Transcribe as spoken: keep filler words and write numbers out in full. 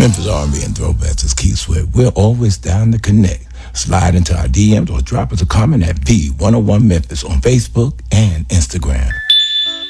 Memphis R and B and throwbacks is Keith Sweat. We're always down to connect. Slide into our D Ms or drop us a comment at V one oh one Memphis on Facebook and Instagram.